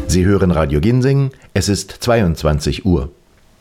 Sie hören Radio Ginseng, es ist 22 Uhr.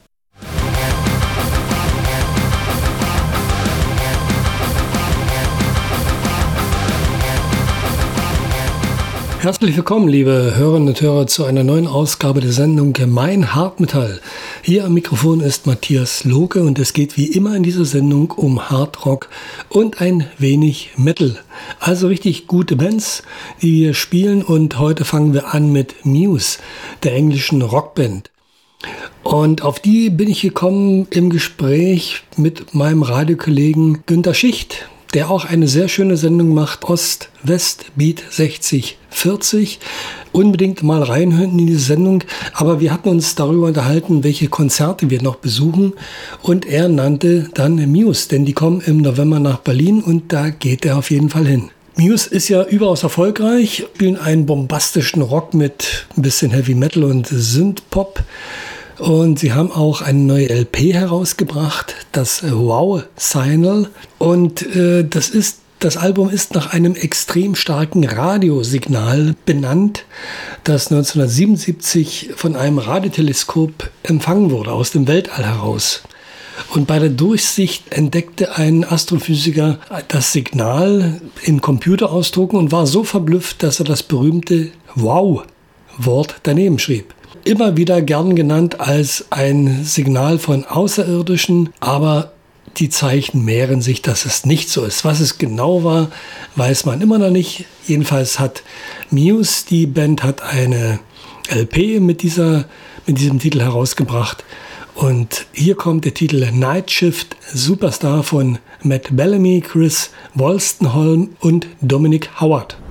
Herzlich willkommen, liebe Hörerinnen und Hörer, zu einer neuen Ausgabe der Sendung Mein Hartmetall. Hier am Mikrofon ist Matthias Lohke und es geht wie immer in dieser Sendung um Hardrock und ein wenig Metal. Also richtig gute Bands, die wir spielen, und heute fangen wir an mit Muse, der englischen Rockband. Und auf die bin ich gekommen im Gespräch mit meinem Radiokollegen Günter Schicht, der auch eine sehr schöne Sendung macht, Ost-West-Beat 60-40. Unbedingt mal reinhören in diese Sendung. Aber wir hatten uns darüber unterhalten, welche Konzerte wir noch besuchen. Und er nannte dann Muse, denn die kommen im November nach Berlin und da geht er auf jeden Fall hin. Muse ist ja überaus erfolgreich, spielen einen bombastischen Rock mit ein bisschen Heavy Metal und Synthpop. Und sie haben auch eine neue LP herausgebracht, das Wow Signal. Und das Album ist nach einem extrem starken Radiosignal benannt, das 1977 von einem Radioteleskop empfangen wurde, aus dem Weltall heraus. Und bei der Durchsicht entdeckte ein Astrophysiker das Signal in Computerausdrucken und war so verblüfft, dass er das berühmte Wow-Wort daneben schrieb. Immer wieder gern genannt als ein Signal von Außerirdischen, aber die Zeichen mehren sich, dass es nicht so ist. Was es genau war, weiß man immer noch nicht. Jedenfalls hat Muse, die Band, hat eine LP mit diesem Titel herausgebracht. Und hier kommt der Titel Night Shift Superstar von Matt Bellamy, Chris Wolstenholme und Dominic Howard.